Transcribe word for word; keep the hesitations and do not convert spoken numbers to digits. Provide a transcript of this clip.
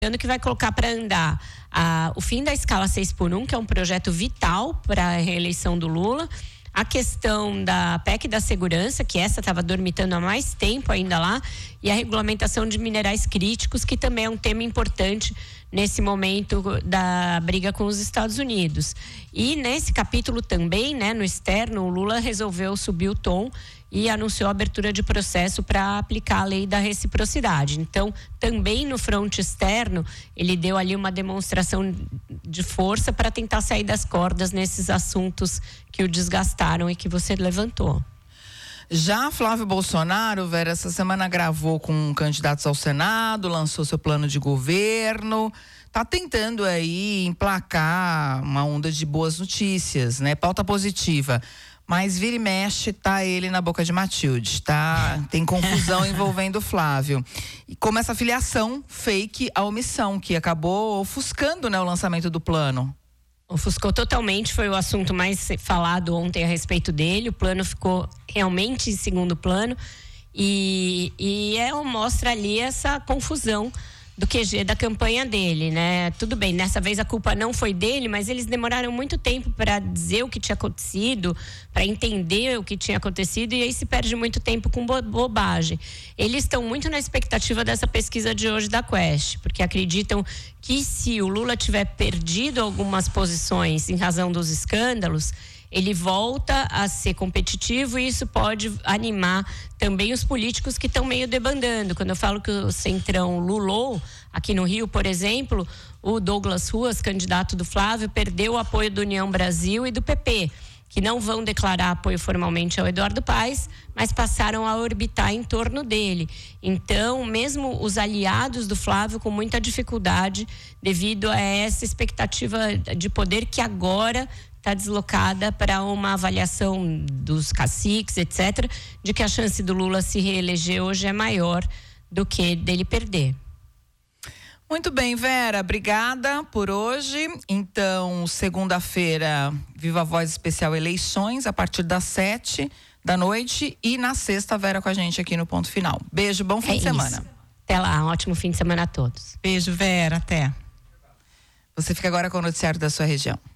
que vai colocar para andar a, o fim da escala seis por um, que é um projeto vital para a reeleição do Lula. A questão da P E C da segurança, que essa estava dormitando há mais tempo ainda lá, e a regulamentação de minerais críticos, que também é um tema importante nesse momento da briga com os Estados Unidos. E nesse capítulo também, né, no externo, o Lula resolveu subir o tom e anunciou a abertura de processo para aplicar a lei da reciprocidade. Então, também no fronte externo, ele deu ali uma demonstração de força para tentar sair das cordas nesses assuntos que o desgastaram e que você levantou. Já Flávio Bolsonaro, Vera, essa semana gravou com candidatos ao Senado, lançou seu plano de governo, tá tentando aí emplacar uma onda de boas notícias, né? Pauta positiva. Mas vira e mexe, tá ele na boca de Matilde, tá? Tem confusão envolvendo o Flávio. E como essa filiação fake à omissão, que acabou ofuscando, né, o lançamento do plano. Ofuscou totalmente, foi o assunto mais falado ontem a respeito dele. O plano ficou realmente em segundo plano. E, e é, mostra ali essa confusão do Q G da campanha dele, né? Tudo bem, nessa vez a culpa não foi dele, mas eles demoraram muito tempo para dizer o que tinha acontecido, para entender o que tinha acontecido, e aí se perde muito tempo com bobagem. Eles estão muito na expectativa dessa pesquisa de hoje da Quest, porque acreditam que se o Lula tiver perdido algumas posições em razão dos escândalos, ele volta a ser competitivo, e isso pode animar também os políticos que estão meio debandando. Quando eu falo que o Centrão lulou, aqui no Rio, por exemplo, o Douglas Ruas, candidato do Flávio, perdeu o apoio do União Brasil e do P P, que não vão declarar apoio formalmente ao Eduardo Paes, mas passaram a orbitar em torno dele. Então, mesmo os aliados do Flávio com muita dificuldade devido a essa expectativa de poder que agora está deslocada para uma avaliação dos caciques, etcétera, de que a chance do Lula se reeleger hoje é maior do que dele perder. Muito bem, Vera, obrigada por hoje. Então, segunda-feira, Viva Voz Especial Eleições, a partir das sete da noite, e na sexta, Vera com a gente aqui no Ponto Final. Beijo, bom fim é de semana. Isso. Até lá, um ótimo fim de semana a todos. Beijo, Vera, até. Você fica agora com o noticiário da sua região.